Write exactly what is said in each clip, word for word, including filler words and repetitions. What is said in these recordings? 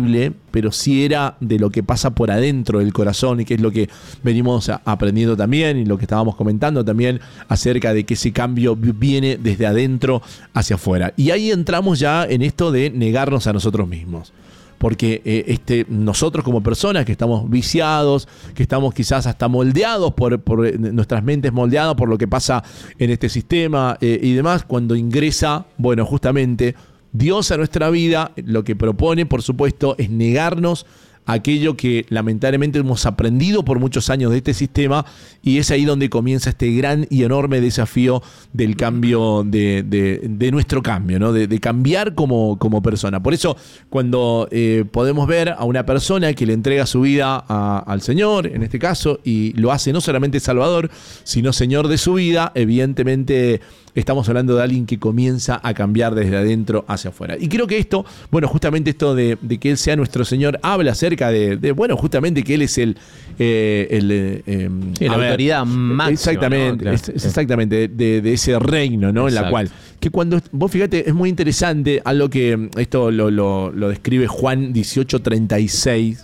visible, pero sí era de lo que pasa por adentro del corazón, y que es lo que venimos a, aprendiendo también, y lo que estábamos comentando también acerca de que ese cambio viene desde adentro hacia afuera. Y ahí entramos ya en esto de negarnos a nosotros mismos. Porque eh, este, nosotros como personas que estamos viciados, que estamos quizás hasta moldeados por, por nuestras mentes moldeadas por lo que pasa en este sistema eh, y demás, cuando ingresa, bueno, justamente Dios a nuestra vida, lo que propone, por supuesto, es negarnos aquello que lamentablemente hemos aprendido por muchos años de este sistema, y es ahí donde comienza este gran y enorme desafío del cambio, de, de, de nuestro cambio, ¿no? de, de cambiar como, como persona. Por eso, cuando eh, podemos ver a una persona que le entrega su vida a, al Señor, en este caso, y lo hace no solamente Salvador, sino Señor de su vida, evidentemente estamos hablando de alguien que comienza a cambiar desde adentro hacia afuera. Y creo que esto, bueno, justamente esto de, de que Él sea nuestro Señor, habla acerca de, de bueno, justamente que Él es el... Eh, el eh, sí, la ver, autoridad máxima. Exactamente, ¿no? Claro. es, es exactamente, de, de ese reino, ¿no? En la cual, que cuando, vos fíjate, es muy interesante, algo que esto lo, lo, lo describe Juan dieciocho treinta y seis,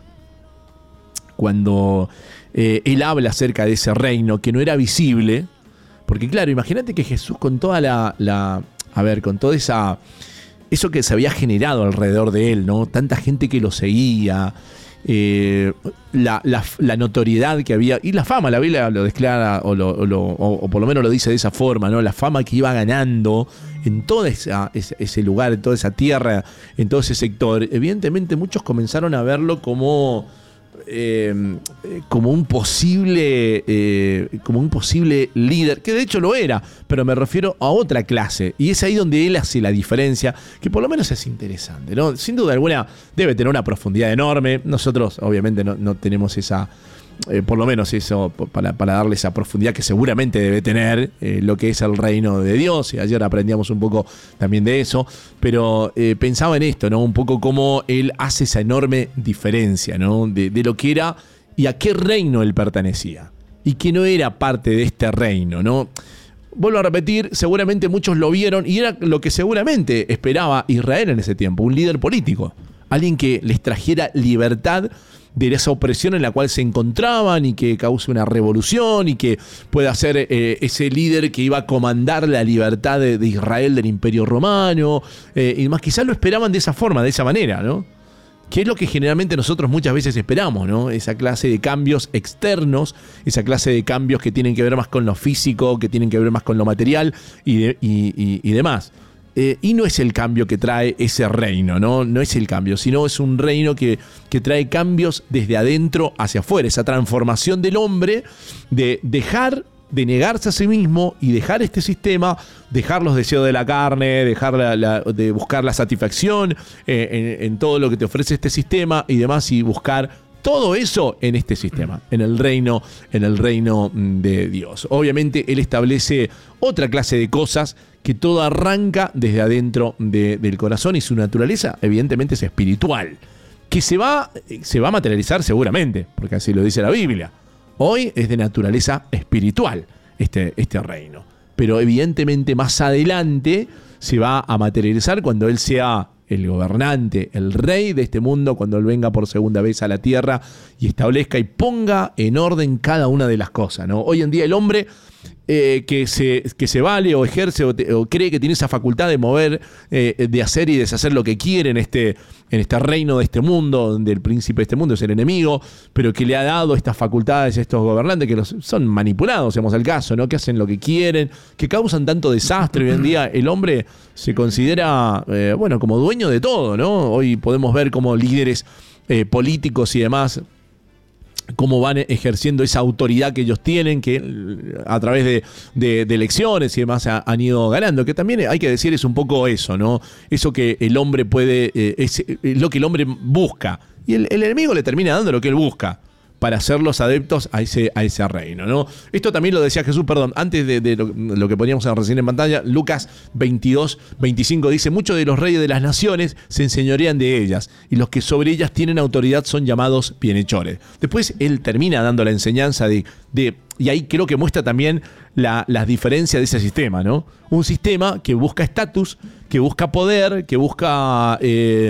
cuando eh, Él habla acerca de ese reino que no era visible. Porque claro, imagínate que Jesús con toda la, la, a ver, con toda esa, eso que se había generado alrededor de Él, ¿no? Tanta gente que lo seguía, eh, la, la, la notoriedad que había, y la fama, la Biblia lo declara, o, lo, o, lo, o, o por lo menos lo dice de esa forma, ¿no? La fama que iba ganando en todo esa, ese, ese lugar, en toda esa tierra, en todo ese sector. Evidentemente muchos comenzaron a verlo como... Eh, como un posible eh, como un posible líder, que de hecho lo era, pero me refiero a otra clase, y es ahí donde él hace la diferencia, que por lo menos es interesante, ¿no? Sin duda alguna debe tener una profundidad enorme. Nosotros obviamente no, no tenemos esa Eh, por lo menos eso, para, para darle esa profundidad que seguramente debe tener eh, lo que es el reino de Dios, y ayer aprendíamos un poco también de eso, pero eh, pensaba en esto, ¿no? Un poco cómo él hace esa enorme diferencia, ¿no? De, de lo que era y a qué reino él pertenecía, y que no era parte de este reino, ¿no? Vuelvo a repetir, seguramente muchos lo vieron, y era lo que seguramente esperaba Israel en ese tiempo, un líder político, alguien que les trajera libertad de esa opresión en la cual se encontraban, y que cause una revolución, y que pueda ser eh, ese líder que iba a comandar la libertad de, de Israel del Imperio Romano, eh, y demás. Quizás lo esperaban de esa forma, de esa manera, ¿no? Que es lo que generalmente nosotros muchas veces esperamos, ¿no? Esa clase de cambios externos, esa clase de cambios que tienen que ver más con lo físico, que tienen que ver más con lo material y, de, y, y, y demás. Eh, y no es el cambio que trae ese reino, ¿no? No es el cambio, sino es un reino que, que trae cambios desde adentro hacia afuera. Esa transformación del hombre, de dejar de negarse a sí mismo y dejar este sistema, dejar los deseos de la carne, dejar la, la, de buscar la satisfacción eh, en, en todo lo que te ofrece este sistema y demás, y buscar todo eso en este sistema, en el reino, en el reino de Dios. Obviamente Él establece otra clase de cosas, que todo arranca desde adentro de, del corazón, y su naturaleza evidentemente es espiritual, que se va, se va a materializar seguramente, porque así lo dice la Biblia. Hoy es de naturaleza espiritual este, este reino, pero evidentemente más adelante se va a materializar cuando Él sea el gobernante, el rey de este mundo, cuando Él venga por segunda vez a la tierra y establezca y ponga en orden cada una de las cosas, ¿no? Hoy en día el hombre eh, que, se, que se vale o ejerce o, te, o cree que tiene esa facultad de mover, eh, de hacer y deshacer lo que quiere en este, en este reino de este mundo, donde el príncipe de este mundo es el enemigo, pero que le ha dado estas facultades a estos gobernantes que los, son manipulados, seamos el caso, ¿no? Que hacen lo que quieren, que causan tanto desastre. Hoy en día el hombre se considera, eh, bueno, como dueño de todo, ¿no? Hoy podemos ver como líderes eh, políticos y demás, cómo van ejerciendo esa autoridad que ellos tienen, que a través de, de, de elecciones y demás han ido ganando, que también hay que decir es un poco eso, ¿no? Eso que el hombre puede, eh, es, es lo que el hombre busca, y el, el enemigo le termina dando lo que él busca para hacerlos adeptos a ese, a ese reino, ¿no? Esto también lo decía Jesús, perdón, antes de, de lo, lo que poníamos recién en pantalla, Lucas veintidós, veinticinco dice: muchos de los reyes de las naciones se enseñorean de ellas, y los que sobre ellas tienen autoridad son llamados bienhechores. Después él termina dando la enseñanza de, de y ahí creo que muestra también la, las diferencias de ese sistema, ¿no? Un sistema que busca estatus, que busca poder, que busca... Eh,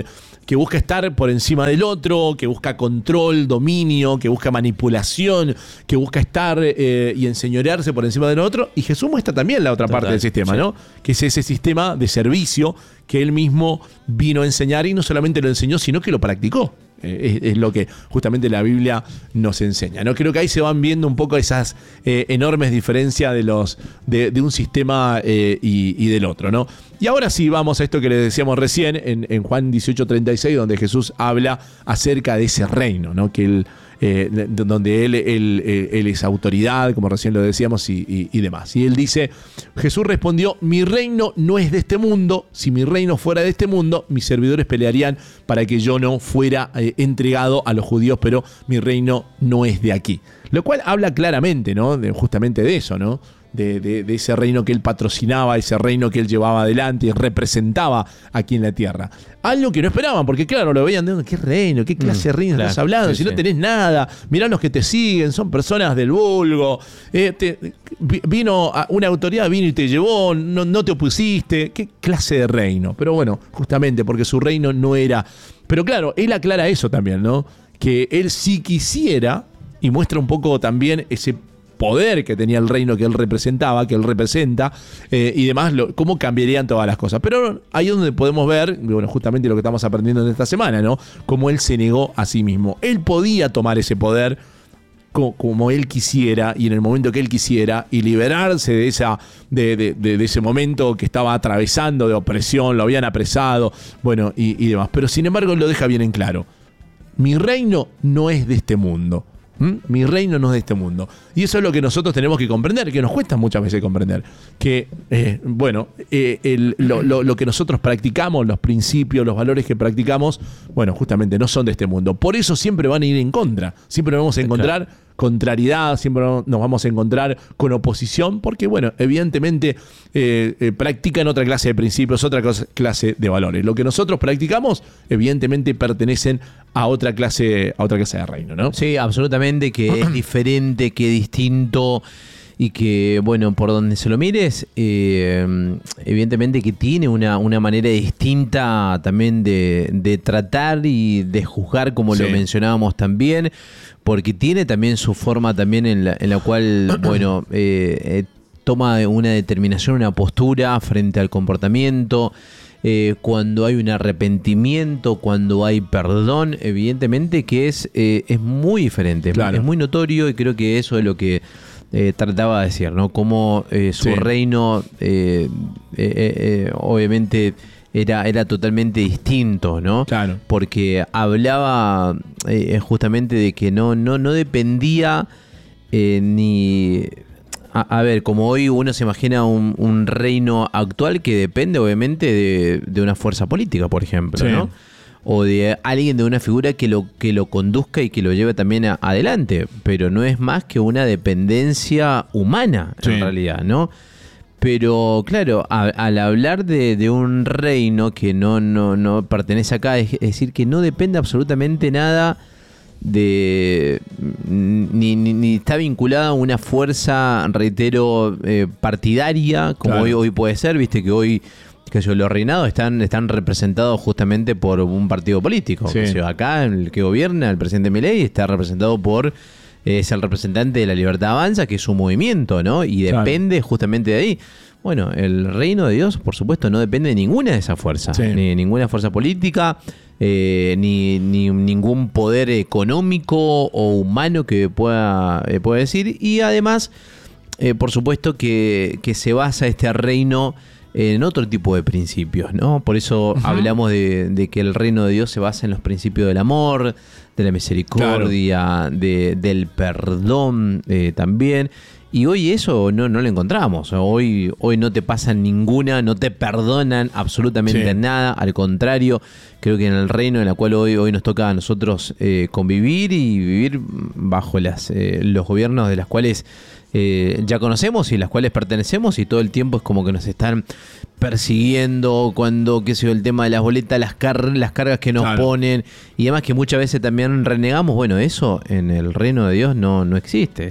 que busca estar por encima del otro, que busca control, dominio, que busca manipulación, que busca estar eh, y enseñorearse por encima del otro. Y Jesús muestra también la otra Total, parte del sistema, sí. ¿no? Que es ese sistema de servicio que él mismo vino a enseñar, y no solamente lo enseñó, sino que lo practicó. Eh, es, es lo que justamente la Biblia nos enseña, ¿no? Creo que ahí se van viendo un poco esas eh, enormes diferencias de los de, de un sistema eh, y, y del otro, ¿no? Y ahora sí vamos a esto que les decíamos recién en, en Juan dieciocho treinta y seis, donde Jesús habla acerca de ese reino, ¿no? Que él, eh, donde él, él, él es autoridad, como recién lo decíamos, y, y, y demás. Y él dice, Jesús respondió, mi reino no es de este mundo. Si mi reino fuera de este mundo, mis servidores pelearían para que yo no fuera eh, entregado a los judíos, pero mi reino no es de aquí. Lo cual habla claramente, ¿no? De, justamente de eso, ¿no? De, de, de ese reino que él patrocinaba, ese reino que él llevaba adelante y representaba aquí en la tierra. Algo que no esperaban, porque claro, lo veían de ¿qué reino? ¿Qué clase de reino claro, estás hablando? sí, si no sí. tenés nada, mirá los que te siguen, son personas del vulgo. Eh, te, vino una autoridad, vino y te llevó, no, no te opusiste. ¿Qué clase de reino? Pero bueno, justamente porque su reino no era. Pero claro, él aclara eso también, ¿no? Que él sí quisiera, y muestra un poco también ese poder que tenía el reino que él representaba, que él representa, eh, y demás, lo, cómo cambiarían todas las cosas. Pero ahí es donde podemos ver, bueno, justamente lo que estamos aprendiendo en esta semana, ¿no? Cómo él se negó a sí mismo. Él podía tomar ese poder como, como él quisiera y en el momento que él quisiera y liberarse de, esa, de, de, de, de ese momento que estaba atravesando de opresión, lo habían apresado, bueno, y, y demás. Pero sin embargo él lo deja bien en claro. Mi reino no es de este mundo. ¿Mm? Mi reino no es de este mundo. Y eso es lo que nosotros tenemos que comprender, que nos cuesta muchas veces comprender. Que, eh, bueno, eh, el, lo, lo, lo que nosotros practicamos, los principios, los valores que practicamos, bueno, justamente no son de este mundo. Por eso siempre van a ir en contra. Siempre vamos a encontrar claro. contrariedad, siempre nos vamos a encontrar con oposición, porque, bueno, evidentemente eh, eh, practican otra clase de principios, otra clase de valores. Lo que nosotros practicamos, evidentemente, pertenecen a otra clase, a otra clase de reino, ¿no? Sí, absolutamente, que es diferente, que es distinto y que, bueno, por donde se lo mires, eh, evidentemente que tiene una, una manera distinta también de, de tratar y de juzgar, como sí. lo mencionábamos también, porque tiene también su forma también en la, en la cual, bueno, eh, eh, toma una determinación, una postura frente al comportamiento. Eh, cuando hay un arrepentimiento, cuando hay perdón, evidentemente que es, eh, es muy diferente, claro. es muy notorio, y creo que eso es lo que eh, trataba de decir, ¿no? Cómo eh, su sí. reino eh, eh, eh, obviamente era, era totalmente distinto, ¿no? Claro. Porque hablaba eh, justamente de que no, no, no dependía eh, ni... A, a ver, como hoy uno se imagina un, un reino actual que depende obviamente de, de una fuerza política, por ejemplo, sí. ¿no? O de alguien, de una figura que lo, que lo conduzca y que lo lleve también a, adelante, pero no es más que una dependencia humana, sí. en realidad, ¿no? Pero claro, a, al hablar de, de un reino que no, no, no pertenece acá, es, es decir, que no depende absolutamente nada de ni, ni, ni está vinculada a una fuerza, reitero, eh, partidaria, como claro. hoy, hoy puede ser, viste que hoy que yo, los reinados están, están representados justamente por un partido político. Sí. Que acá el que gobierna, el presidente Milei, está representado por eh, es el representante de la Libertad Avanza, que es un movimiento, ¿no? Y depende claro. justamente de ahí. Bueno, el reino de Dios, por supuesto, no depende de ninguna de esas fuerzas, sí. ni de ninguna fuerza política, eh, ni, ni ningún poder económico o humano que pueda, eh, pueda decir. Y además, eh, por supuesto que, que se basa este reino en otro tipo de principios, ¿no? Por eso uh-huh. hablamos de, de que el reino de Dios se basa en los principios del amor, de la misericordia, claro. de, del perdón eh, también. Y hoy eso no, no lo encontramos. Hoy, hoy no te pasan ninguna, no te perdonan absolutamente sí. nada. Al contrario, creo que en el reino en el cual hoy, hoy nos toca a nosotros eh, convivir y vivir bajo las, eh, los gobiernos de las cuales eh, ya conocemos y las cuales pertenecemos, y todo el tiempo es como que nos están persiguiendo cuando, qué sé yo, el tema de las boletas, las, car- las cargas que nos claro. ponen, y además que muchas veces también renegamos. Bueno, eso en el reino de Dios no, no existe.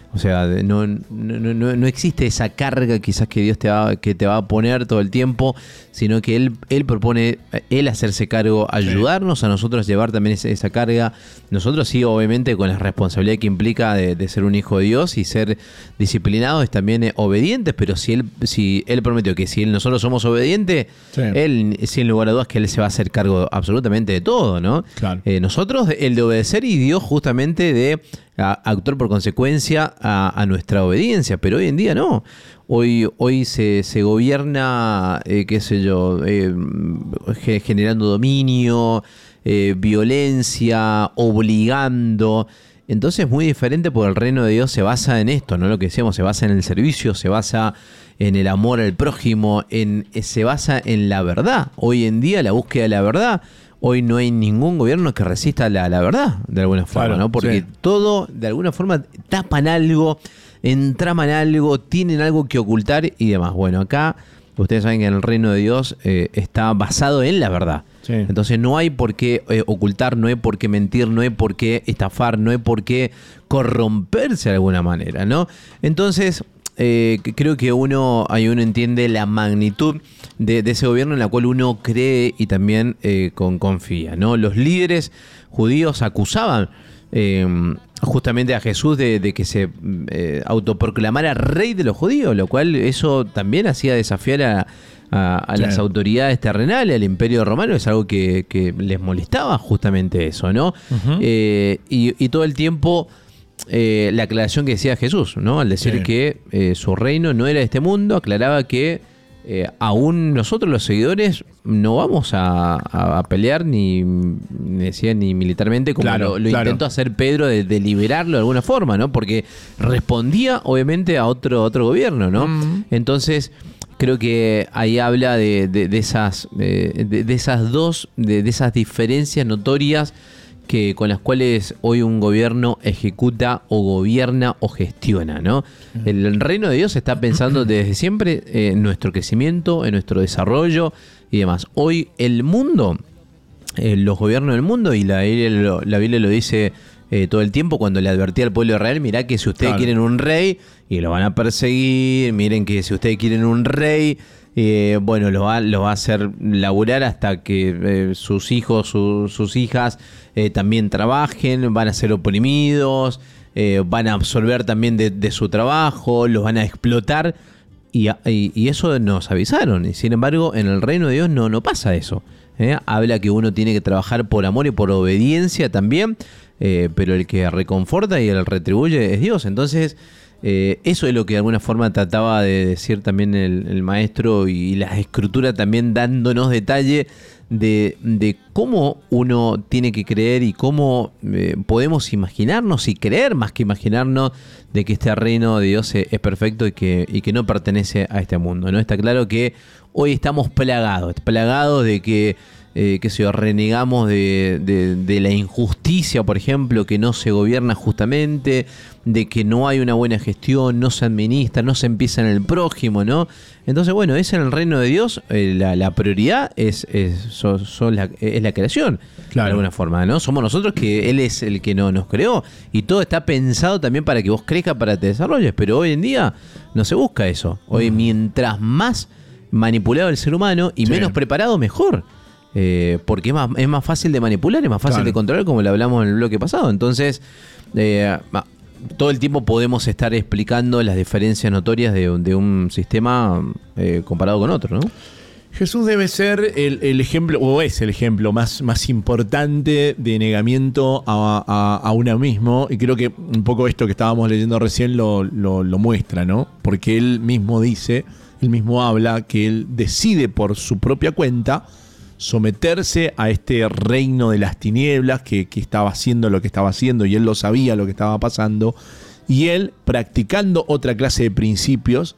O sea, no, no, no, no existe esa carga quizás que Dios te va, que te va a poner todo el tiempo, sino que Él, él propone, Él hacerse cargo, ayudarnos a nosotros llevar también esa, esa carga. Nosotros sí, obviamente, con la responsabilidad que implica de, de ser un hijo de Dios y ser disciplinados, también obedientes, pero si Él, si él prometió que si él, nosotros somos obedientes, sí. Él, sin lugar a dudas, que Él se va a hacer cargo absolutamente de todo, ¿no? Claro. Eh, nosotros, el de obedecer y Dios justamente de a actuar por consecuencia a, a nuestra obediencia, pero hoy en día no. Hoy, hoy se, se gobierna, eh, qué sé yo, eh, generando dominio, eh, violencia, obligando. Entonces es muy diferente porque el reino de Dios se basa en esto, ¿no? Lo que decíamos, se basa en el servicio, se basa en el amor al prójimo, en, se basa en la verdad. Hoy en día la búsqueda de la verdad. Hoy no hay ningún gobierno que resista la, la verdad, de alguna forma, claro, ¿no? Porque sí. todo, de alguna forma, tapan algo, entraman algo, tienen algo que ocultar y demás. Bueno, acá, ustedes saben que en el reino de Dios eh, está basado en la verdad. Sí. Entonces no hay por qué eh, ocultar, no hay por qué mentir, no hay por qué estafar, no hay por qué corromperse de alguna manera, ¿no? Entonces... Eh, creo que uno, ahí uno entiende la magnitud de, de ese gobierno en la cual uno cree y también eh, con, confía, ¿no? Los líderes judíos acusaban eh, justamente a Jesús de, de que se eh, autoproclamara rey de los judíos, lo cual eso también hacía desafiar a, a, a sí. las autoridades terrenales, al imperio romano. Es algo que, que les molestaba justamente eso, ¿no? Uh-huh. eh, y, y todo el tiempo... Eh, la aclaración que decía Jesús, ¿no? Al decir sí. que eh, su reino no era de este mundo, aclaraba que eh, aún nosotros los seguidores no vamos a, a, a pelear ni, ni decía ni militarmente como claro, lo, lo claro. intentó hacer Pedro de, de liberarlo de alguna forma, ¿no? Porque respondía obviamente a otro, otro gobierno, ¿no? Mm. Entonces creo que ahí habla de, de, de esas de, de esas dos de, de esas diferencias notorias que con las cuales hoy un gobierno ejecuta o gobierna o gestiona, ¿no? El reino de Dios está pensando desde siempre en nuestro crecimiento, en nuestro desarrollo y demás. Hoy el mundo, eh, los gobiernos del mundo, y la, la Biblia lo dice eh, todo el tiempo cuando le advertía al pueblo de Israel, mirá que si ustedes claro. quieren un rey y lo van a perseguir, miren que si ustedes quieren un rey... Eh, bueno, lo va, lo va a hacer laburar hasta que eh, sus hijos, su, sus hijas eh, también trabajen, van a ser oprimidos, eh, van a absorber también de, de su trabajo, los van a explotar y, y, y eso nos avisaron. Y sin embargo, en el reino de Dios no, no pasa eso. ¿eh? Habla que uno tiene que trabajar por amor y por obediencia también, eh, pero el que reconforta y el retribuye es Dios. Entonces... Eh, eso es lo que de alguna forma trataba de decir también el, el maestro, y la escritura también dándonos detalle de, de cómo uno tiene que creer y cómo eh, podemos imaginarnos y creer más que imaginarnos de que este reino de Dios es, es perfecto y que, y que no pertenece a este mundo, ¿no? Está claro que hoy estamos plagados, plagados de que Eh, que se renegamos de, de, de la injusticia, por ejemplo, que no se gobierna justamente, de que no hay una buena gestión, no se administra, no se empieza en el prójimo, ¿no? Entonces, bueno, es en el reino de Dios, eh, la, la prioridad es, es, son, son la, es la creación, claro. de alguna forma, ¿no? Somos nosotros que Él es el que no, nos creó, y todo está pensado también para que vos crezcas, para que te desarrolles, pero hoy en día no se busca eso. Hoy, mm. mientras más manipulado el ser humano y sí. menos preparado, mejor. Eh, porque es más, es más fácil de manipular, es más fácil claro. de controlar, como lo hablamos en el bloque pasado. Entonces, eh, todo el tiempo podemos estar explicando las diferencias notorias de, de un sistema eh, comparado con otro, ¿no? Jesús debe ser el, el ejemplo, o es el ejemplo más, más importante de negamiento a, a, a uno mismo, y creo que un poco esto que estábamos leyendo recién lo, lo, lo muestra, ¿no? Porque él mismo dice, él mismo habla que él decide por su propia cuenta someterse a este reino de las tinieblas que, que estaba haciendo lo que estaba haciendo, y él lo sabía lo que estaba pasando, y él practicando otra clase de principios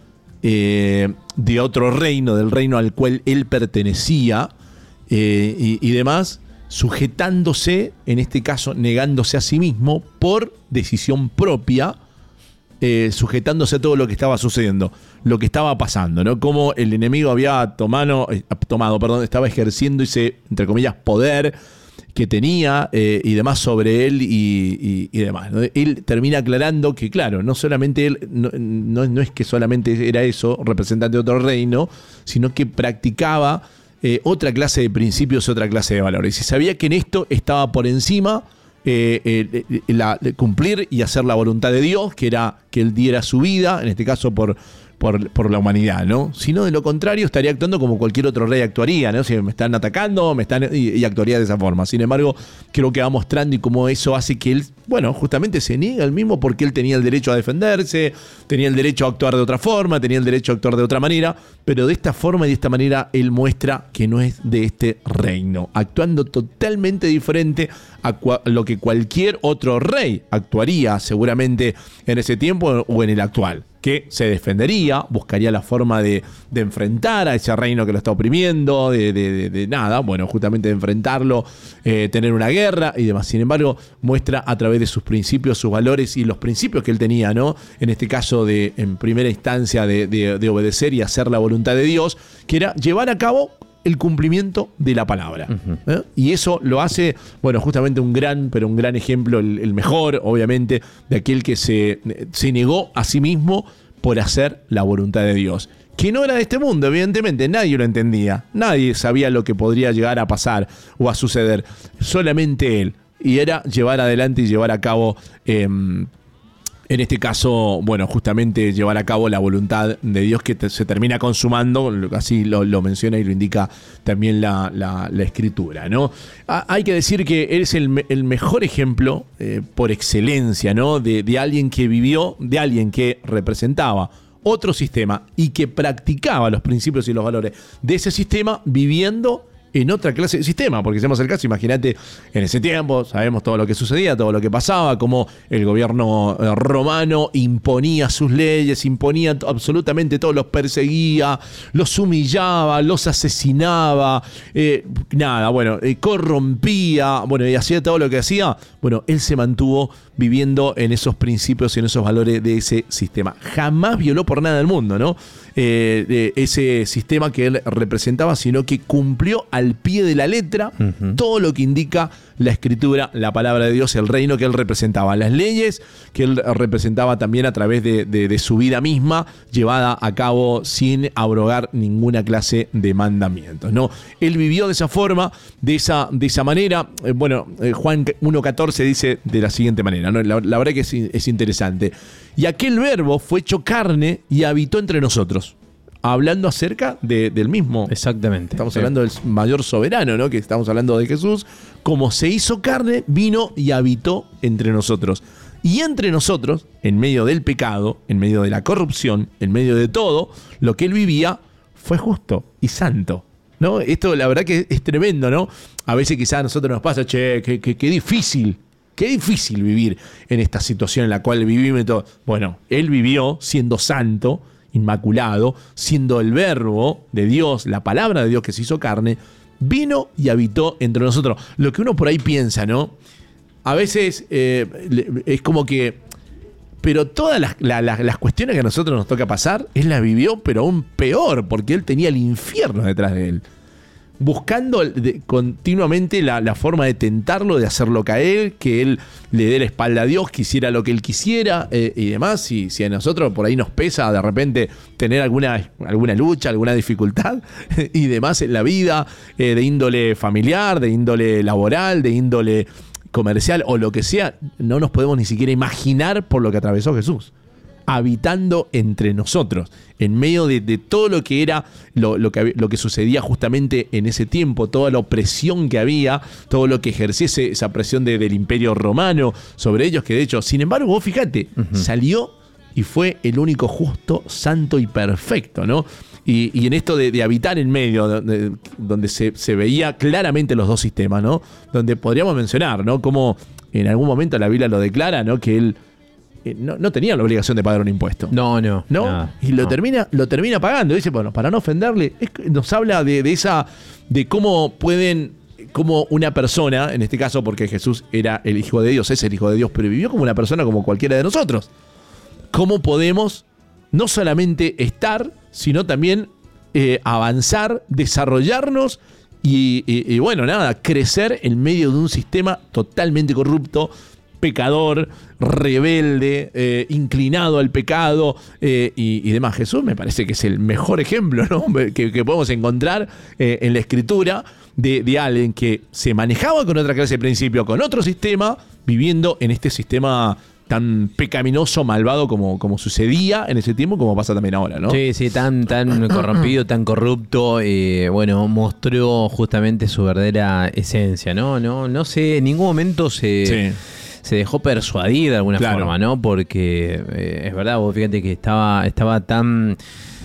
eh, de otro reino, del reino al cual él pertenecía, eh, y, y demás, sujetándose, en este caso negándose a sí mismo por decisión propia, eh, sujetándose a todo lo que estaba sucediendo, lo que estaba pasando, ¿no? Como el enemigo había tomado, eh, tomado, perdón, estaba ejerciendo ese, entre comillas, poder que tenía eh, y demás sobre él y, y, y demás, ¿no? Él termina aclarando que, claro, no solamente él, no, no, no es que solamente era eso, representante de otro reino, sino que practicaba eh, otra clase de principios, otra clase de valores. Y sabía que en esto estaba por encima eh, eh, la, cumplir y hacer la voluntad de Dios, que era que él diera su vida, en este caso por... Por, por la humanidad, ¿no? Si no, de lo contrario, estaría actuando como cualquier otro rey actuaría, ¿no? Si me están atacando, me están y, y actuaría de esa forma. Sin embargo, creo que va mostrando y cómo eso hace que él, bueno, justamente se niega él mismo porque él tenía el derecho a defenderse, tenía el derecho a actuar de otra forma, tenía el derecho a actuar de otra manera, pero de esta forma y de esta manera él muestra que no es de este reino, actuando totalmente diferente a cua- lo que cualquier otro rey actuaría seguramente en ese tiempo o en el actual, que se defendería, buscaría la forma de, de enfrentar a ese reino que lo está oprimiendo, de, de, de, de nada, bueno, justamente de enfrentarlo, eh, tener una guerra y demás. Sin embargo, muestra a través de sus principios, sus valores y los principios que él tenía, ¿no? En este caso, de en primera instancia, de, de, de obedecer y hacer la voluntad de Dios, que era llevar a cabo el cumplimiento de la palabra. Uh-huh. ¿Eh? Y eso lo hace, bueno, justamente un gran, pero un gran ejemplo, el, el mejor, obviamente, de aquel que se, se negó a sí mismo por hacer la voluntad de Dios. Que no era de este mundo, evidentemente, nadie lo entendía. Nadie sabía lo que podría llegar a pasar o a suceder. Solamente él. Y era llevar adelante y llevar a cabo... Eh, En este caso, bueno, justamente llevar a cabo la voluntad de Dios que te, se termina consumando, así lo, lo menciona y lo indica también la, la, la Escritura, ¿no? Ah, hay que decir que él es el, el mejor ejemplo eh, por excelencia, ¿no? De, de alguien que vivió, de alguien que representaba otro sistema y que practicaba los principios y los valores de ese sistema viviendo en otra clase de sistema, porque si hacemos el caso, imagínate, en ese tiempo, sabemos todo lo que sucedía, todo lo que pasaba, cómo el gobierno romano imponía sus leyes, imponía absolutamente todo, los perseguía, los humillaba, los asesinaba, eh, nada, bueno, eh, corrompía, bueno, y hacía todo lo que hacía. Bueno, él se mantuvo viviendo en esos principios y en esos valores de ese sistema. Jamás violó por nada del mundo, ¿no? Eh, de ese sistema que él representaba, sino que cumplió al pie de la letra uh-huh. todo lo que indica la Escritura, la palabra de Dios, el reino que él representaba, las leyes que él representaba también a través de, de, de su vida misma, llevada a cabo sin abrogar ninguna clase de mandamientos, ¿no? Él vivió de esa forma, de esa, de esa manera. Eh, bueno, eh, Juan uno catorce dice de la siguiente manera, ¿no? La, la verdad que es, es interesante. Y aquel verbo fue hecho carne y habitó entre nosotros. Hablando acerca de, del mismo. Exactamente. Estamos sí. hablando del mayor soberano, ¿no? Que estamos hablando de Jesús. Como se hizo carne, vino y habitó entre nosotros. Y entre nosotros, en medio del pecado, en medio de la corrupción, en medio de todo, lo que él vivía fue justo y santo, ¿no? Esto la verdad que es tremendo, ¿no? A veces quizás a nosotros nos pasa, che, qué, qué, qué difícil. Qué difícil vivir en esta situación en la cual vivimos y todo. Bueno, él vivió siendo santo, inmaculado, siendo el verbo de Dios, la palabra de Dios que se hizo carne, vino y habitó entre nosotros. Lo que uno por ahí piensa, ¿no? A veces eh, es como que... Pero todas las, la, la, las cuestiones que a nosotros nos toca pasar, él las vivió, pero aún peor, porque él tenía el infierno detrás de él. Buscando de, continuamente la, la forma de tentarlo, de hacerlo caer, que él le dé la espalda a Dios, quisiera lo que él quisiera eh, y demás. Y si a nosotros por ahí nos pesa de repente tener alguna, alguna lucha, alguna dificultad y demás en la vida, eh, de índole familiar, de índole laboral, de índole comercial o lo que sea, no nos podemos ni siquiera imaginar por lo que atravesó Jesús. Habitando entre nosotros, en medio de, de todo lo que era, lo, lo, que, lo que sucedía justamente en ese tiempo, toda la opresión que había, todo lo que ejerciese esa presión de, del Imperio Romano sobre ellos, que de hecho, sin embargo, vos fíjate, uh-huh. salió y fue el único justo, santo y perfecto, ¿no? Y, y en esto de, de habitar en medio, de, de, donde se, se veía claramente los dos sistemas, ¿no? Donde podríamos mencionar, ¿no? Como en algún momento la Biblia lo declara, ¿no? Que él No, no tenía la obligación de pagar un impuesto. No, no. ¿No? Nada, y lo, no. Termina, lo termina pagando. Dice, bueno, para no ofenderle, es, nos habla de, de esa, de cómo pueden, cómo una persona, en este caso porque Jesús era el Hijo de Dios, es el Hijo de Dios, pero vivió como una persona como cualquiera de nosotros. ¿Cómo podemos no solamente estar, sino también eh, avanzar, desarrollarnos Y, y, y bueno, nada, crecer en medio de un sistema totalmente corrupto, pecador, rebelde, eh, inclinado al pecado eh, y, y demás. Jesús me parece que es el mejor ejemplo, ¿no? que, que podemos encontrar eh, en la Escritura de, de alguien que se manejaba con otra clase de principio, con otro sistema, viviendo en este sistema tan pecaminoso, malvado como, como sucedía en ese tiempo, como pasa también ahora, ¿no? Sí, sí, tan, tan corrompido, tan corrupto, eh, bueno, mostró justamente su verdadera esencia, ¿no? No, no sé, en ningún momento se... Sí. se dejó persuadir de alguna claro. forma, ¿no? Porque eh, es verdad, vos fíjate que estaba, estaba tan...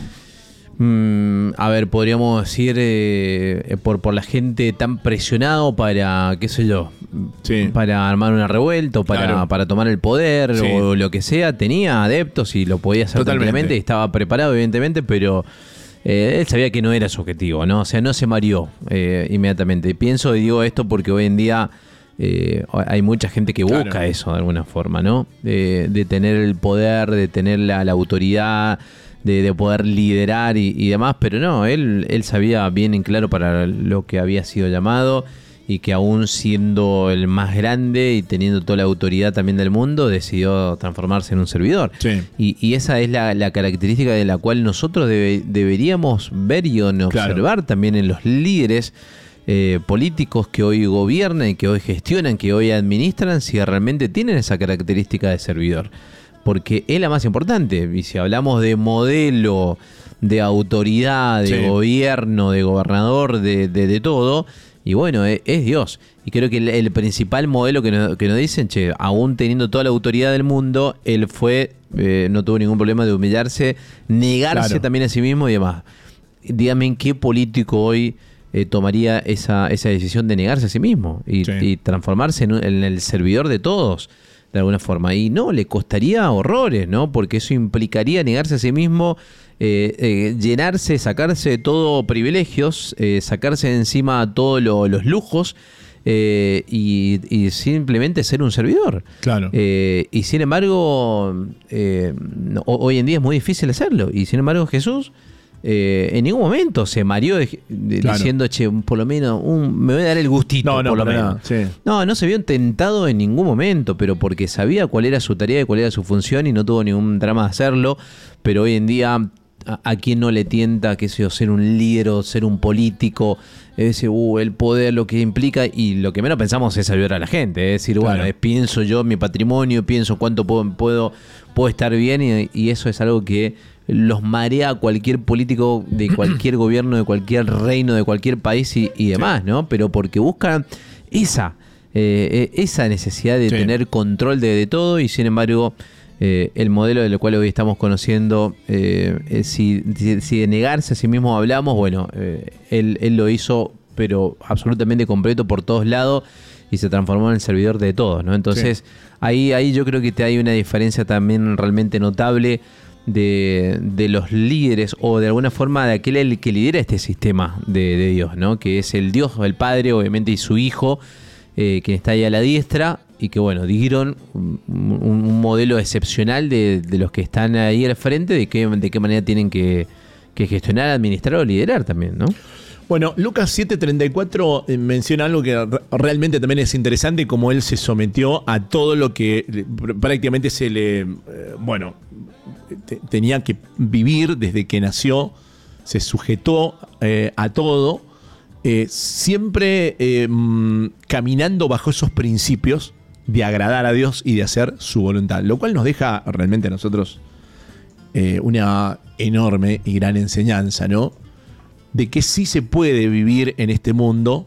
Mmm, a ver, podríamos decir, eh, por, por la gente tan presionado para, qué sé yo, sí. para armar una revuelta, para, claro. para tomar el poder sí. o lo que sea. Tenía adeptos y lo podía hacer tranquilamente, estaba preparado, evidentemente, pero... Eh, él sabía que no era su objetivo, ¿no? O sea, no se mareó eh, inmediatamente. Pienso y digo esto porque hoy en día... Eh, hay mucha gente que busca claro. eso de alguna forma, ¿no? De, de tener el poder, de tener la, la autoridad, de, de poder liderar y, y demás, pero no, él, él sabía bien en claro para lo que había sido llamado y que aún siendo el más grande y teniendo toda la autoridad también del mundo, decidió transformarse en un servidor. Sí. Y, y esa es la, la característica de la cual nosotros debe, deberíamos ver y observar claro. también en los líderes Eh, políticos que hoy gobiernan, que hoy gestionan, que hoy administran, si realmente tienen esa característica de servidor, porque es la más importante. Y si hablamos de modelo, de autoridad, de sí. gobierno, de gobernador, de, de, de todo, y bueno, es, es Dios. Y creo que el, el principal modelo que nos, que nos dicen, che, aún teniendo toda la autoridad del mundo, él fue, eh, no tuvo ningún problema de humillarse, negarse claro. también a sí mismo y demás. Dígame en qué político hoy Eh, tomaría esa, esa decisión de negarse a sí mismo y, sí. y transformarse en, un, en el servidor de todos, de alguna forma. Y no, le costaría horrores, ¿no? Porque eso implicaría negarse a sí mismo, eh, eh, llenarse, sacarse de todo privilegios, eh, sacarse de encima todos lo, los lujos eh, y, y simplemente ser un servidor. Claro. Eh, y sin embargo, eh, no, hoy en día es muy difícil hacerlo. Y sin embargo, Jesús... Eh, en ningún momento se mareó de, de, claro. diciendo, che, por lo menos un, me voy a dar el gustito, no, no, por lo menos. Nada, sí. No, no se vio tentado en ningún momento, pero porque sabía cuál era su tarea y cuál era su función y no tuvo ningún drama de hacerlo. Pero hoy en día, a, a quien no le tienta, qué sé yo, ser un líder o ser un político, ese, uh, el poder, lo que implica, y lo que menos pensamos es ayudar a la gente, es decir, claro. bueno, es, pienso yo mi patrimonio, pienso cuánto puedo, puedo, puedo estar bien, y, y eso es algo que los marea a cualquier político de cualquier gobierno, de cualquier reino, de cualquier país y, y demás, ¿no? Pero porque buscan esa, eh, esa necesidad de sí. tener control de, de todo, y sin embargo, eh, el modelo del cual hoy estamos conociendo, eh, si, si de negarse a sí mismo hablamos, bueno, eh, él, él lo hizo, pero absolutamente completo por todos lados, y se transformó en el servidor de todos, ¿no? Entonces, sí. ahí, ahí yo creo que te hay una diferencia también realmente notable de, de los líderes, o de alguna forma de aquel el que lidera este sistema de, de Dios, ¿no? Que es el Dios, el Padre, obviamente, y su Hijo, eh, que está ahí a la diestra, y que, bueno, dieron un, un modelo excepcional de, de los que están ahí al frente, de qué, de qué manera tienen que, que gestionar, administrar o liderar también, ¿no? Bueno, Lucas siete treinta y cuatro menciona algo que realmente también es interesante, como él se sometió a todo lo que prácticamente se le, bueno, te, tenía que vivir desde que nació, se sujetó eh, a todo, eh, siempre eh, caminando bajo esos principios de agradar a Dios y de hacer su voluntad, lo cual nos deja realmente a nosotros eh, una enorme y gran enseñanza, ¿no? De que sí se puede vivir en este mundo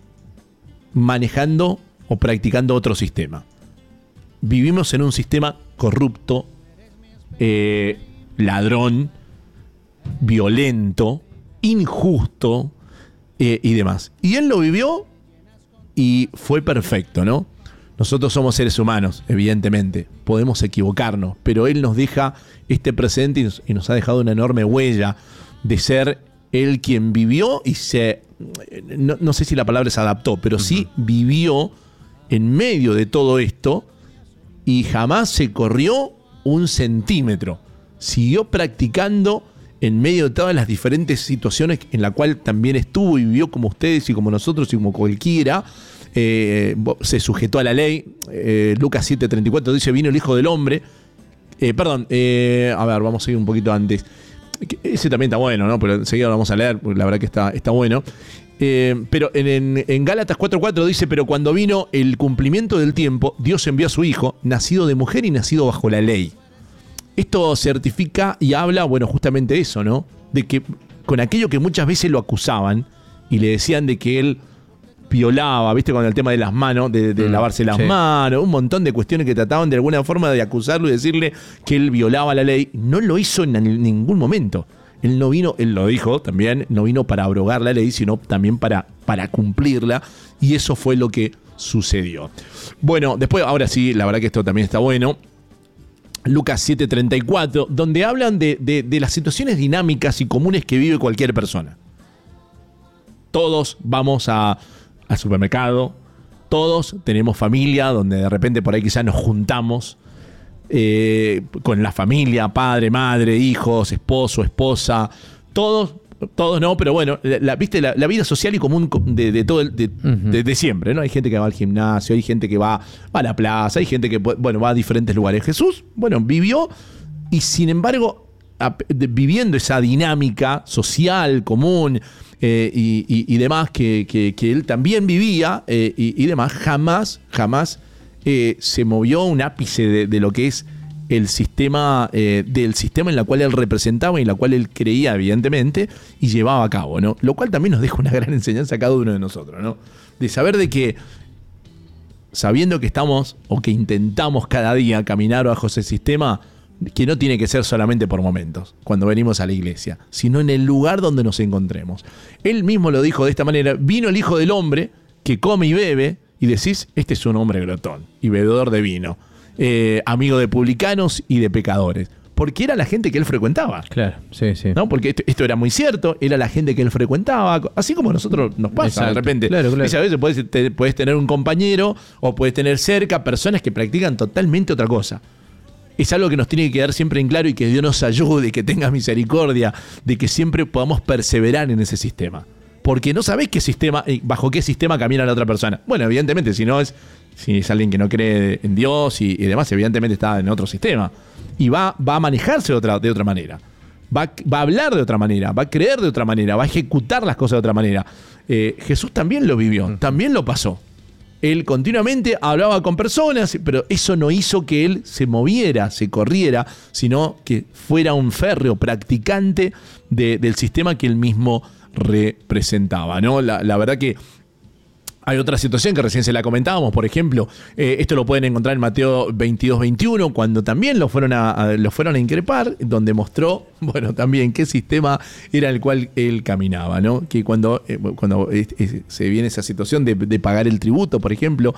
manejando o practicando otro sistema. Vivimos en un sistema corrupto, eh, ladrón, violento, injusto eh, y demás. Y él lo vivió y fue perfecto, ¿no? Nosotros somos seres humanos, evidentemente, podemos equivocarnos, pero él nos deja este presente y nos, y nos ha dejado una enorme huella de ser él quien vivió y se, no, no sé si la palabra se adaptó, pero sí vivió en medio de todo esto y jamás se corrió un centímetro. Siguió practicando en medio de todas las diferentes situaciones en la cual también estuvo y vivió como ustedes y como nosotros y como cualquiera, eh, se sujetó a la ley. eh, Lucas siete treinta y cuatro dice, vino el Hijo del Hombre. Eh, perdón, eh, a ver, vamos a ir un poquito antes. Ese también está bueno, ¿no? Pero enseguida lo vamos a leer, porque la verdad que está, está bueno. Eh, pero en, en, en Gálatas cuatro cuatro dice, pero cuando vino el cumplimiento del tiempo, Dios envió a su Hijo, nacido de mujer y nacido bajo la ley. Esto certifica y habla, bueno, justamente eso, ¿no? De que con aquello que muchas veces lo acusaban y le decían de que él violaba, ¿viste? Con el tema de las manos, de, de mm, lavarse las sí. manos, un montón de cuestiones que trataban de alguna forma de acusarlo y decirle que él violaba la ley. No lo hizo en ningún momento. Él no vino, él lo dijo también, no vino para abrogar la ley, sino también para, para cumplirla. Y eso fue lo que sucedió. Bueno, después, ahora sí, la verdad que esto también está bueno. Lucas siete treinta y cuatro, donde hablan de, de, de las situaciones dinámicas y comunes que vive cualquier persona. Todos vamos a, al supermercado, todos tenemos familia, donde de repente por ahí quizás nos juntamos eh, con la familia, padre, madre, hijos, esposo, esposa, todos, todos no, pero bueno, la, viste la, la vida social y común de, de todo el, de, uh-huh. de, de siempre, ¿no? Hay gente que va al gimnasio, hay gente que va, va a la plaza, hay gente que bueno, va a diferentes lugares. Jesús, bueno, vivió y sin embargo, a, de, viviendo esa dinámica social, común, eh, y, y, y demás que, que, que él también vivía, eh, y, y demás, jamás, jamás eh, se movió un ápice de, de lo que es el sistema, eh, del sistema en la cual él representaba y en la cual él creía, evidentemente, y llevaba a cabo, ¿no? Lo cual también nos deja una gran enseñanza a cada uno de nosotros, ¿no? De saber de que, sabiendo que estamos, o que intentamos cada día caminar bajo ese sistema, que no tiene que ser solamente por momentos, cuando venimos a la iglesia, sino en el lugar donde nos encontremos. Él mismo lo dijo de esta manera, vino el Hijo del Hombre, que come y bebe, y decís, este es un hombre glotón y bebedor de vino. Eh, amigo de publicanos y de pecadores, porque era la gente que él frecuentaba. Claro, sí, sí. ¿No? Porque esto, esto era muy cierto, era la gente que él frecuentaba, así como a nosotros nos pasa. Exacto. De repente. Claro, claro. Y a veces puedes, te, puedes tener un compañero o puedes tener cerca personas que practican totalmente otra cosa. Es algo que nos tiene que quedar siempre en claro y que Dios nos ayude, que tenga misericordia, de que siempre podamos perseverar en ese sistema. Porque no sabés qué sistema, bajo qué sistema camina la otra persona. Bueno, evidentemente, si no es, si es alguien que no cree en Dios y, y demás, evidentemente está en otro sistema. Y va, va a manejarse de otra, de otra manera. Va, va a hablar de otra manera, va a creer de otra manera, va a ejecutar las cosas de otra manera. Eh, Jesús también lo vivió, también lo pasó. Él continuamente hablaba con personas, pero eso no hizo que él se moviera, se corriera, sino que fuera un férreo practicante de, del sistema que él mismo representaba, ¿no? La, la verdad que hay otra situación que recién se la comentábamos, por ejemplo, eh, esto lo pueden encontrar en Mateo veintidós veintiuno, cuando también lo fueron a, a, lo fueron a increpar, donde mostró, bueno, también qué sistema era el cual él caminaba, ¿no? Que cuando, eh, cuando eh, eh, se viene esa situación de, de pagar el tributo, por ejemplo,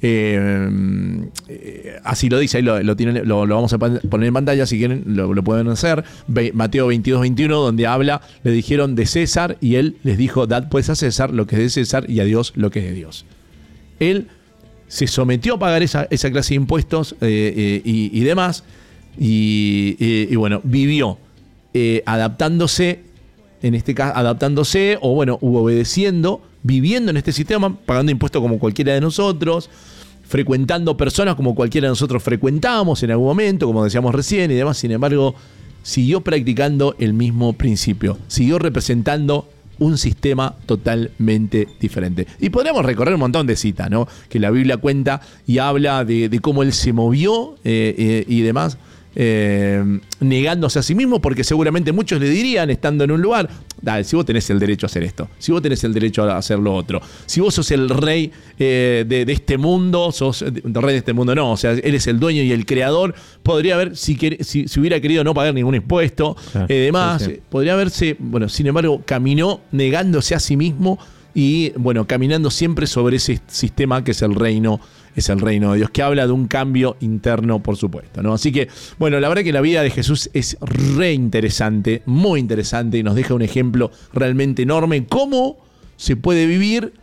eh, eh, así lo dice, ahí lo, lo, tienen, lo, lo vamos a poner en pantalla, si quieren lo, lo pueden hacer, Ve, Mateo veintidós veintiuno, donde habla, le dijeron de César, y él les dijo, dad pues a César lo que es de César y a Dios lo que es de Dios. Él se sometió a pagar esa, esa clase de impuestos eh, eh, y, y demás, y, y, y bueno, vivió eh, adaptándose, en este caso, adaptándose o bueno, obedeciendo, viviendo en este sistema, pagando impuestos como cualquiera de nosotros, frecuentando personas como cualquiera de nosotros frecuentamos en algún momento, como decíamos recién y demás. Sin embargo, siguió practicando el mismo principio, siguió representando un sistema totalmente diferente. Y podríamos recorrer un montón de citas, ¿no? Que la Biblia cuenta y habla de, de cómo él se movió eh, eh, y demás, eh, negándose a sí mismo, porque seguramente muchos le dirían, estando en un lugar, dale, si vos tenés el derecho a hacer esto, si vos tenés el derecho a hacer lo otro, si vos sos el rey eh, de, de este mundo, sos el rey de este mundo, no, o sea, eres el dueño y el creador, podría haber, si, si, si hubiera querido no pagar ningún impuesto, claro, eh, demás, sí, sí. podría haberse, bueno, sin embargo, caminó negándose a sí mismo y, bueno, caminando siempre sobre ese sistema que es el reino es el reino de Dios, que habla de un cambio interno, por supuesto, ¿no? Así que, bueno, la verdad que la vida de Jesús es re interesante, muy interesante, y nos deja un ejemplo realmente enorme, cómo se puede vivir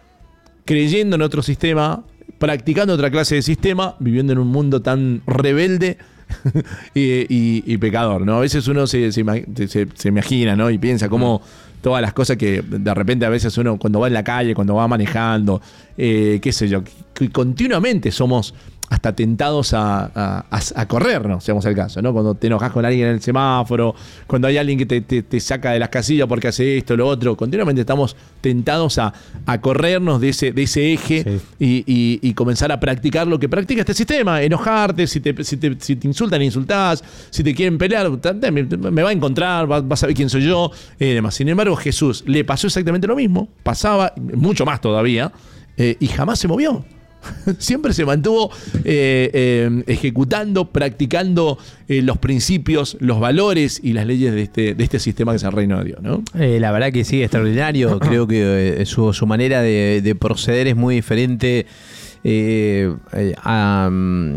creyendo en otro sistema, practicando otra clase de sistema, viviendo en un mundo tan rebelde y, y, y pecador, ¿no? A veces uno se, se, se, se imagina, ¿no? Y piensa cómo todas las cosas que de repente a veces uno cuando va en la calle, cuando va manejando, eh, qué sé yo, que continuamente somos hasta tentados a, a, a corrernos, si vamos al caso, ¿no? Cuando te enojas con alguien en el semáforo, cuando hay alguien que te, te, te saca de las casillas porque hace esto, lo otro, continuamente estamos tentados a, a corrernos de ese, de ese eje sí. y, y, y comenzar a practicar lo que practica este sistema, enojarte, si te, si te, si te insultan, insultás, si te quieren pelear, me, me va a encontrar, vas va a saber quién soy yo, y demás. Sin embargo, Jesús le pasó exactamente lo mismo, pasaba, mucho más todavía, eh, y jamás se movió. Siempre se mantuvo eh, eh, ejecutando, practicando eh, los principios, los valores y las leyes de este, de este sistema que es el reino de Dios, ¿no? Eh, la verdad que sí, extraordinario. Creo que eh, su, su manera de, de proceder es muy diferente eh, a,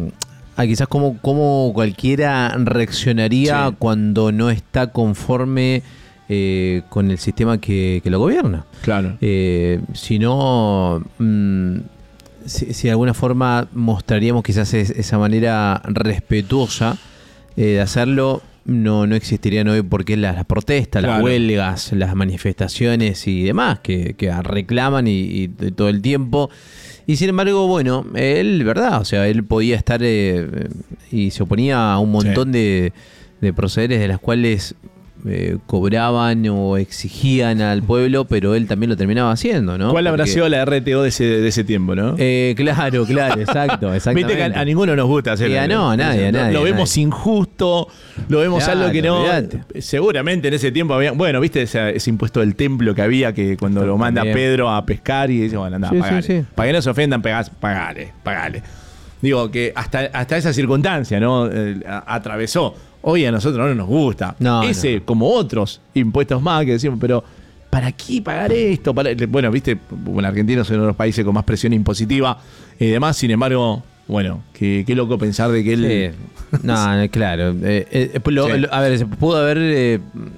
a quizás como, como cualquiera reaccionaría sí. cuando no está conforme eh, con el sistema que, que lo gobierna. Claro. Eh, si no... Mmm, Si, si de alguna forma mostraríamos quizás es, esa manera respetuosa eh, de hacerlo, no, no existirían hoy porque las, las protestas, claro. las huelgas, las manifestaciones y demás que, que reclaman y, y todo el tiempo. Y sin embargo, bueno, él, ¿verdad? O sea, él podía estar eh, y se oponía a un montón sí. de, de procederes de las cuales... Eh, cobraban o exigían al pueblo, pero él también lo terminaba haciendo, ¿no? ¿Cuál habrá sido la R T O de ese, de ese tiempo, no? Eh, claro, claro, exacto, exactamente. Viste que a, a ninguno nos gusta hacerlo. Eh, no, a nadie, a nadie. Lo, lo vemos nadie. injusto, lo vemos claro, algo que no... Olvidate. Seguramente en ese tiempo había... Bueno, viste ese, ese impuesto del templo que había, que cuando lo manda también. Pedro a pescar y dice, bueno, anda, sí, pagale. Sí, sí. Para que no se ofendan, pegás, pagale, pagale. Digo, que hasta, hasta esa circunstancia, ¿no? Eh, a, atravesó. Hoy a nosotros no nos gusta. No, Ese, no. como otros impuestos más que decimos, pero ¿para qué pagar esto? Para... Bueno, viste, bueno, Argentina es uno de los países con más presión impositiva y demás, sin embargo, bueno, qué, qué loco pensar de que él... Sí. No, claro. Eh, eh, lo, sí. lo, a ver, se pudo haber... Eh,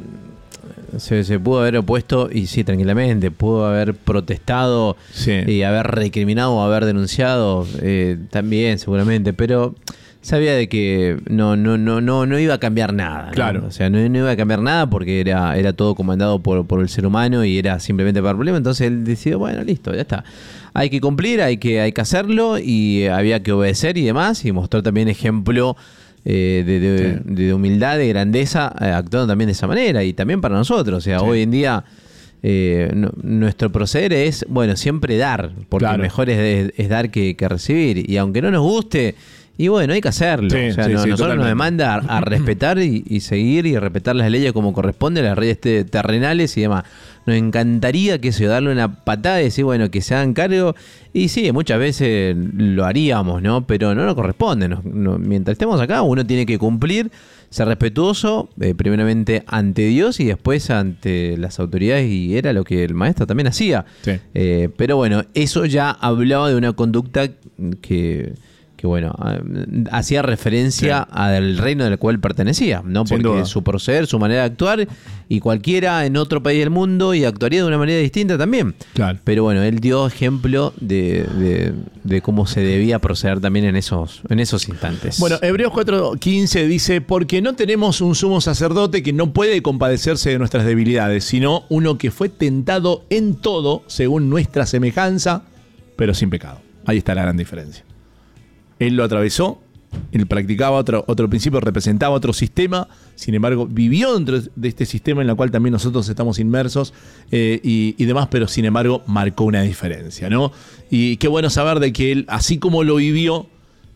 se, se pudo haber opuesto, y sí, tranquilamente, pudo haber protestado sí. y haber recriminado o haber denunciado eh, también, seguramente, pero... Sabía de que no, no, no, no, no iba a cambiar nada, ¿no? Claro. O sea, no, no iba a cambiar nada porque era, era todo comandado por, por el ser humano y era simplemente para el problema. Entonces él decidió, bueno, listo, ya está. Hay que cumplir, hay que, hay que hacerlo y había que obedecer y demás. Y mostró también ejemplo eh, de, de, sí. de humildad, de grandeza, eh, actuando también de esa manera. Y también para nosotros. O sea, sí. hoy en día eh, no, nuestro proceder es, bueno, siempre dar. Porque claro. mejor es, es dar que, que recibir. Y aunque no nos guste... Y bueno, hay que hacerlo. Sí, o sea, sí, no, sí, nosotros totalmente. Nos demanda a, a respetar y, y seguir y respetar las leyes como corresponde, las leyes terrenales y demás. Nos encantaría que se darle una patada y decir, bueno, que se hagan cargo. Y sí, muchas veces lo haríamos, ¿no? Pero no nos corresponde. No, no, mientras estemos acá, uno tiene que cumplir, ser respetuoso, eh, primeramente ante Dios y después ante las autoridades. Y era lo que el maestro también hacía. Sí. Eh, pero bueno, eso ya hablaba de una conducta que... que bueno, hacía referencia sí. al reino del cual pertenecía, ¿no? Porque su proceder, su manera de actuar, y cualquiera en otro país del mundo y actuaría de una manera distinta también. Claro. Pero bueno, él dio ejemplo de, de, de cómo se debía proceder también en esos, en esos instantes. Bueno, Hebreos cuatro quince dice, porque no tenemos un sumo sacerdote que no puede compadecerse de nuestras debilidades, sino uno que fue tentado en todo según nuestra semejanza, pero sin pecado. Ahí está la gran diferencia. Él lo atravesó, él practicaba otro, otro principio, representaba otro sistema, sin embargo vivió dentro de este sistema en el cual también nosotros estamos inmersos eh, y, y demás, pero sin embargo marcó una diferencia, ¿no? Y qué bueno saber de que él, así como lo vivió,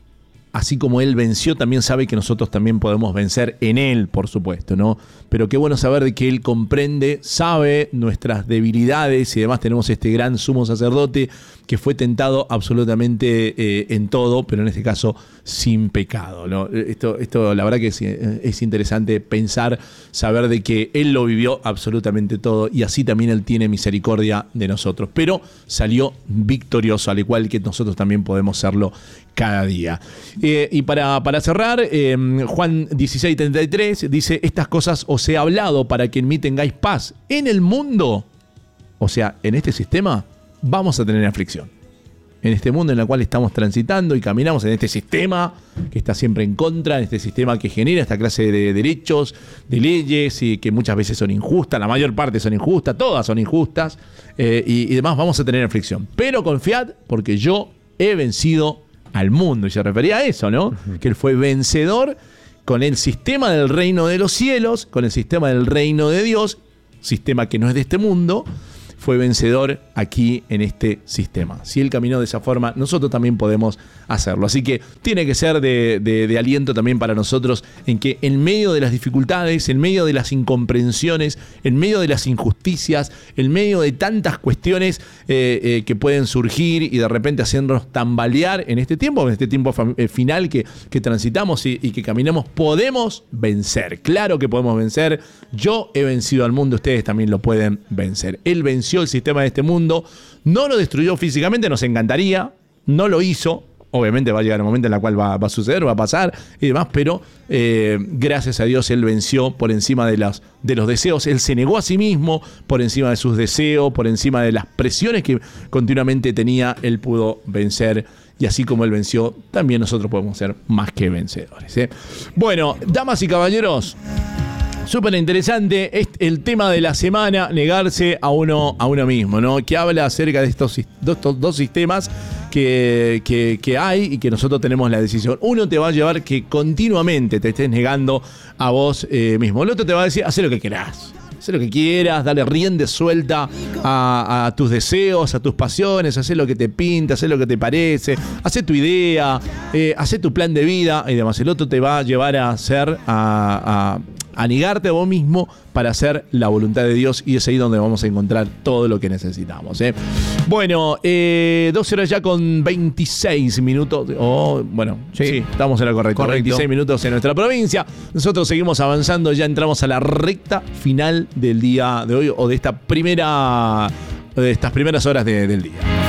así como él venció, también sabe que nosotros también podemos vencer en él, por supuesto, ¿no? Pero qué bueno saber de que él comprende, sabe nuestras debilidades y además tenemos este gran sumo sacerdote que fue tentado absolutamente eh, en todo, pero en este caso sin pecado, ¿no? Esto, esto la verdad que es, es interesante pensar, saber de que él lo vivió absolutamente todo y así también él tiene misericordia de nosotros, pero salió victorioso, al igual que nosotros también podemos serlo cada día. Eh, y para, para cerrar, eh, Juan dieciséis treinta y tres dice, estas cosas os he hablado para que en mí tengáis paz. En el mundo, o sea, en este sistema, vamos a tener aflicción. en este mundo en el cual estamos transitando y caminamos en este sistema que está siempre en contra, en este sistema que genera esta clase de derechos, de leyes y que muchas veces son injustas, la mayor parte son injustas, todas son injustas eh, y, y demás vamos a tener aflicción. Pero confiad porque yo he vencido al mundo. Y se refería a eso, ¿no? Uh-huh. Que él fue vencedor con el sistema del reino de los cielos, con el sistema del reino de Dios, sistema que no es de este mundo, fue vencedor aquí en este sistema. Si él caminó de esa forma, nosotros también podemos hacerlo. Así que tiene que ser de, de, de aliento también para nosotros en que en medio de las dificultades, en medio de las incomprensiones, en medio de las injusticias, en medio de tantas cuestiones eh, eh, que pueden surgir y de repente hacernos tambalear en este tiempo, en este tiempo fam- eh, final que, que transitamos y, y que caminamos, podemos vencer. Claro que podemos vencer. Yo he vencido al mundo, ustedes también lo pueden vencer. Él venció el sistema de este mundo, no lo destruyó físicamente, nos encantaría, no lo hizo. Obviamente va a llegar un momento en el cual va, va a suceder, va a pasar y demás, pero eh, gracias a Dios él venció por encima de, las, de los deseos. Él se negó a sí mismo por encima de sus deseos, por encima de las presiones que continuamente tenía, él pudo vencer. Y así como él venció, también nosotros podemos ser más que vencedores, ¿eh? Bueno, damas y caballeros, súper interesante es el tema de la semana, negarse a uno, a uno mismo, ¿no? Que habla acerca de estos, de estos dos sistemas que, que, que hay y que nosotros tenemos la decisión. Uno te va a llevar que continuamente te estés negando a vos eh, mismo. El otro te va a decir, haz lo que querás. Haz lo que quieras, dale rienda suelta a, a tus deseos, a tus pasiones, haz lo que te pinta, haz lo que te parece, haz tu idea, eh, haz tu plan de vida y demás. El otro te va a llevar a hacer, a, a a negarte a vos mismo para hacer la voluntad de Dios, y es ahí donde vamos a encontrar todo lo que necesitamos, ¿eh? Bueno, eh, doce horas ya con veintiséis minutos. Oh, bueno, sí, sí, estamos en la correcta. Correcto. veintiséis minutos en nuestra provincia. Nosotros seguimos avanzando, ya entramos a la recta final del día de hoy, o de esta primera, de estas primeras horas de, del día.